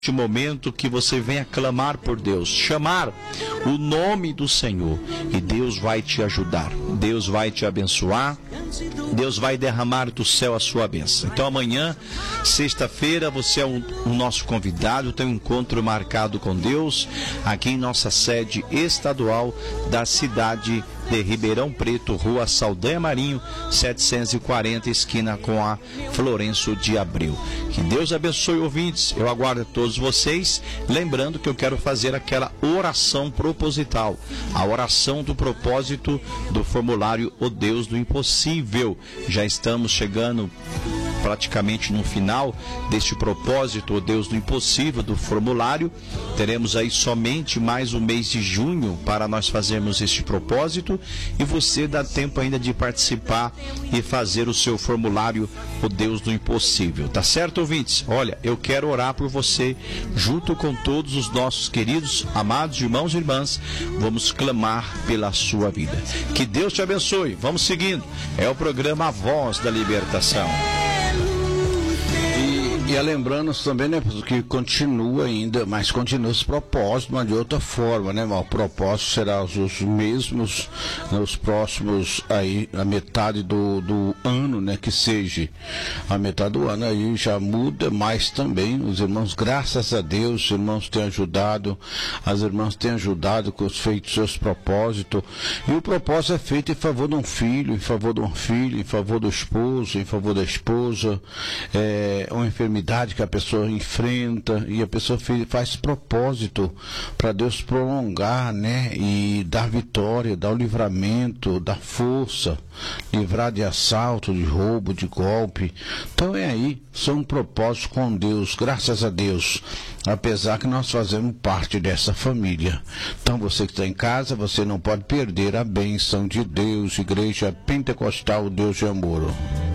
Este momento que você venha clamar por Deus, chamar o nome do Senhor, e Deus vai te ajudar, Deus vai te abençoar, Deus vai derramar do céu a sua bênção. Então amanhã, sexta-feira, você é o nosso convidado, tem um encontro marcado com Deus, aqui em nossa sede estadual da cidade de Ribeirão Preto, Rua Saldanha Marinho, 740, esquina com a Florencio de Abreu. Que Deus abençoe, ouvintes. Eu aguardo todos vocês. Lembrando que eu quero fazer aquela oração proposital, a oração do propósito do formulário O Deus do Impossível. Já estamos chegando praticamente no final deste propósito, O Deus do Impossível, do formulário. Teremos aí somente mais um mês de junho para nós fazermos este propósito, e você dá tempo ainda de participar e fazer o seu formulário, O Deus do Impossível. Tá certo, ouvintes? Olha, eu quero orar por você, junto com todos os nossos queridos, amados irmãos e irmãs. Vamos clamar pela sua vida. Que Deus te abençoe. Vamos seguindo. É o programa A Voz da Libertação. E lembrando também, né, que continua ainda, mas continua esse propósito, mas de outra forma, né, irmão? O propósito será os mesmos nos próximos, aí, a metade do ano, né, que seja. A metade do ano aí já muda, mas também os irmãos, graças a Deus, os irmãos têm ajudado, as irmãs têm ajudado com os feitos seus propósitos, e o propósito é feito em favor de um filho, em favor de uma filha, em favor do esposo, em favor da esposa, uma enfermidade que a pessoa enfrenta, e a pessoa faz propósito para Deus prolongar, né, e dar vitória, dar o livramento, dar força, livrar de assalto, de roubo, de golpe. Então são propósitos com Deus, graças a Deus, apesar que nós fazemos parte dessa família. Então você que está em casa, você não pode perder a bênção de Deus. Igreja Pentecostal Deus de Amor.